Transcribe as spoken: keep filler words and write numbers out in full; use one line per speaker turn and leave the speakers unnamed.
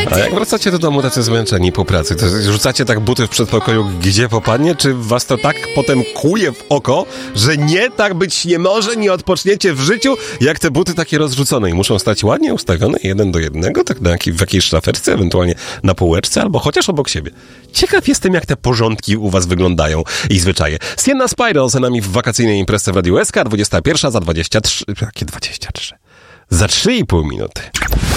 A jak wracacie do domu tacy zmęczeni po pracy, to rzucacie tak buty w przedpokoju, gdzie popadnie, czy was to tak potem kłuje w oko, że nie, tak być nie może, nie odpoczniecie w życiu, jak te buty takie rozrzucone i muszą stać ładnie ustawione, jeden do jednego, tak na jakiej, w jakiejś szafeczce, ewentualnie na półeczce, albo chociaż obok siebie. Ciekaw jestem, jak te porządki u was wyglądają i zwyczaje. Sienna Spiral za nami w wakacyjnej imprezie w Radiu S K, dwudziesta pierwsza za dwadzieścia trzy... Jakie dwadzieścia trzy? Za trzy i pół minuty.